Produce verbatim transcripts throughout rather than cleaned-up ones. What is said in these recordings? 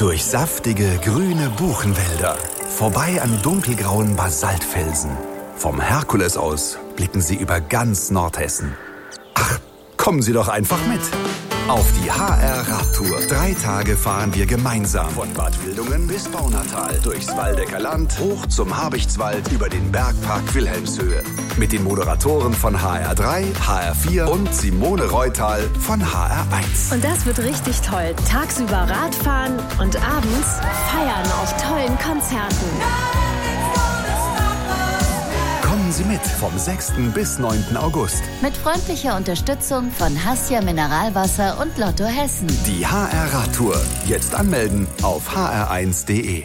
Durch saftige, grüne Buchenwälder. Vorbei an dunkelgrauen Basaltfelsen. Vom Herkules aus blicken Sie über ganz Nordhessen. Ach, kommen Sie doch einfach mit. Auf die H R-Radtour. Drei Tage fahren wir gemeinsam. Von Bad Wildungen bis Baunatal. Durchs Waldecker Land, hoch zum Habichtswald, über den Bergpark Wilhelmshöhe. Mit den Moderatoren von H R drei, H R vier und Simone Reutal von H R eins. Und das wird richtig toll. Tagsüber Radfahren und abends feiern auf tollen Konzerten. Kommen Sie mit vom sechsten bis neunten August. Mit freundlicher Unterstützung von Hassia Mineralwasser und Lotto Hessen. Die H R-Radtour. Jetzt anmelden auf h r eins punkt d e.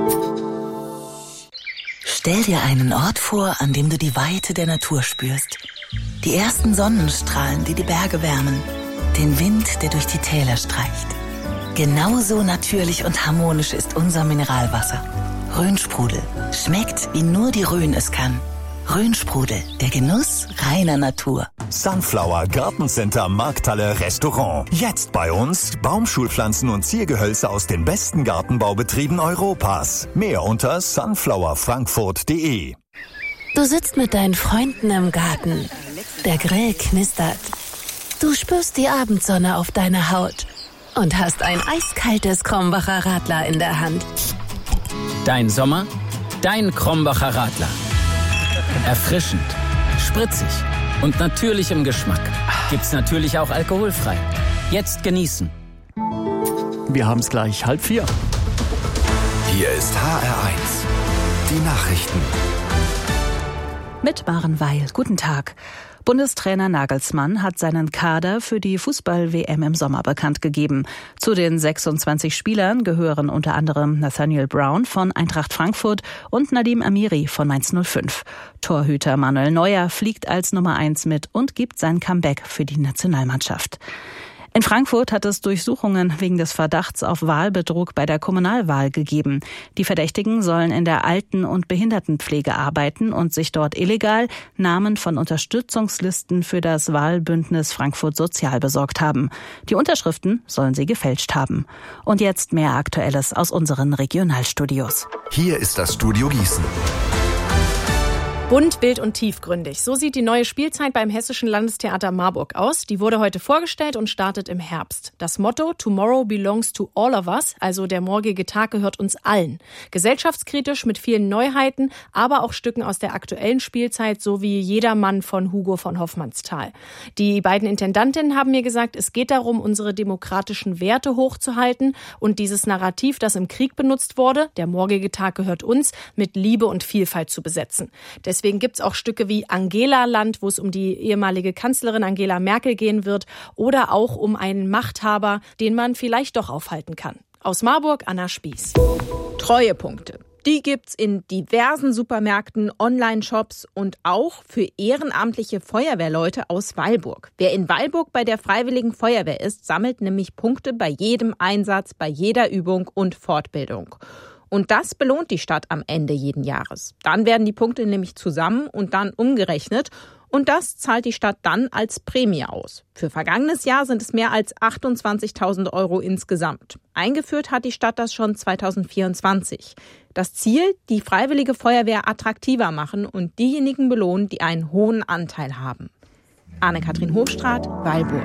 Stell dir einen Ort vor, an dem du die Weite der Natur spürst. Die ersten Sonnenstrahlen, die die Berge wärmen. Den Wind, der durch die Täler streicht. Genauso natürlich und harmonisch ist unser Mineralwasser. Rhönsprudel. Schmeckt, wie nur die Rhön es kann. Rhönsprudel, der Genuss reiner Natur. Sunflower Gartencenter Markthalle Restaurant. Jetzt bei uns Baumschulpflanzen und Ziergehölze aus den besten Gartenbaubetrieben Europas. Mehr unter sunflower frankfurt punkt d e. Du sitzt mit deinen Freunden im Garten. Der Grill knistert. Du spürst die Abendsonne auf deiner Haut und hast ein eiskaltes Krombacher Radler in der Hand. Dein Sommer, dein Krombacher Radler. Erfrischend, spritzig und natürlich im Geschmack. Gibt's natürlich auch alkoholfrei. Jetzt genießen. Wir haben's gleich halb vier. Hier ist H R eins. Die Nachrichten. Mit Maren Weil. Guten Tag. Bundestrainer Nagelsmann hat seinen Kader für die Fußball-W M im Sommer bekannt gegeben. Zu den sechsundzwanzig Spielern gehören unter anderem Nathaniel Brown von Eintracht Frankfurt und Nadim Amiri von Mainz null fünf. Torhüter Manuel Neuer fliegt als Nummer eins mit und gibt sein Comeback für die Nationalmannschaft. In Frankfurt hat es Durchsuchungen wegen des Verdachts auf Wahlbetrug bei der Kommunalwahl gegeben. Die Verdächtigen sollen in der Alten- und Behindertenpflege arbeiten und sich dort illegal Namen von Unterstützungslisten für das Wahlbündnis Frankfurt Sozial besorgt haben. Die Unterschriften sollen sie gefälscht haben. Und jetzt mehr Aktuelles aus unseren Regionalstudios. Hier ist das Studio Gießen. Bunt, wild und tiefgründig. So sieht die neue Spielzeit beim Hessischen Landestheater Marburg aus. Die wurde heute vorgestellt und startet im Herbst. Das Motto Tomorrow belongs to all of us, also der morgige Tag gehört uns allen. Gesellschaftskritisch mit vielen Neuheiten, aber auch Stücken aus der aktuellen Spielzeit, so wie Jedermann von Hugo von Hofmannsthal. Die beiden Intendantinnen haben mir gesagt, es geht darum, unsere demokratischen Werte hochzuhalten und dieses Narrativ, das im Krieg benutzt wurde, der morgige Tag gehört uns, mit Liebe und Vielfalt zu besetzen. Deswegen Deswegen gibt es auch Stücke wie Angela-Land, wo es um die ehemalige Kanzlerin Angela Merkel gehen wird, oder auch um einen Machthaber, den man vielleicht doch aufhalten kann. Aus Marburg, Anna Spieß. Treuepunkte. Die gibt's in diversen Supermärkten, Online-Shops und auch für ehrenamtliche Feuerwehrleute aus Weilburg. Wer in Weilburg bei der Freiwilligen Feuerwehr ist, sammelt nämlich Punkte bei jedem Einsatz, bei jeder Übung und Fortbildung. Und das belohnt die Stadt am Ende jeden Jahres. Dann werden die Punkte nämlich zusammen und dann umgerechnet. Und das zahlt die Stadt dann als Prämie aus. Für vergangenes Jahr sind es mehr als achtundzwanzigtausend Euro insgesamt. Eingeführt hat die Stadt das schon zweitausendvierundzwanzig. Das Ziel, die Freiwillige Feuerwehr attraktiver machen und diejenigen belohnen, die einen hohen Anteil haben. Anne-Kathrin Hofstraat, Weilburg.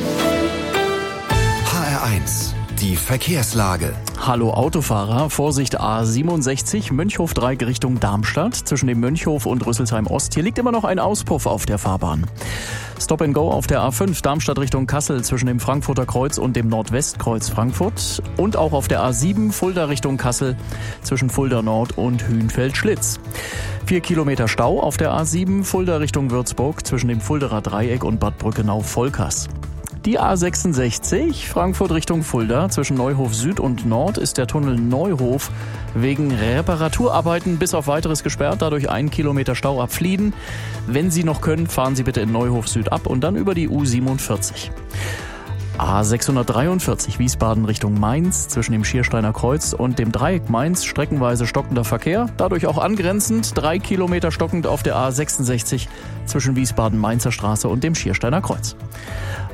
H R eins. Die Verkehrslage. Hallo Autofahrer, Vorsicht A siebenundsechzig, Mönchhof-Dreieck Richtung Darmstadt. Zwischen dem Mönchhof und Rüsselsheim-Ost. Hier liegt immer noch ein Auspuff auf der Fahrbahn. Stop and Go auf der A fünf, Darmstadt Richtung Kassel zwischen dem Frankfurter Kreuz und dem Nordwestkreuz Frankfurt. Und auch auf der A sieben, Fulda Richtung Kassel zwischen Fulda Nord und Hünfeld-Schlitz. Vier Kilometer Stau auf der A sieben, Fulda Richtung Würzburg zwischen dem Fulderer Dreieck und Bad Brückenau-Volkers. Die A sechsundsechzig, Frankfurt Richtung Fulda, zwischen Neuhof Süd und Nord ist der Tunnel Neuhof wegen Reparaturarbeiten bis auf weiteres gesperrt, dadurch ein Kilometer Stau ab Flieden. Wenn Sie noch können, fahren Sie bitte in Neuhof Süd ab und dann über die U siebenundvierzig. A sechshundertdreiundvierzig, Wiesbaden Richtung Mainz, zwischen dem Schiersteiner Kreuz und dem Dreieck Mainz streckenweise stockender Verkehr, dadurch auch angrenzend drei Kilometer stockend auf der A sechsundsechzig zwischen Wiesbaden-Mainzer Straße und dem Schiersteiner Kreuz.